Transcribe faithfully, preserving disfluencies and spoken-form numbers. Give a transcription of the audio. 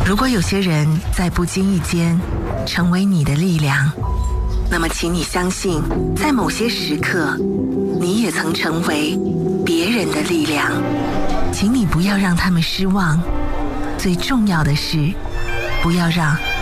如果有些人在不经意间成为你的力量，那么请你相信，在某些时刻，你也曾成为别人的力量。请你不要让他们失望，最重要的是，不要让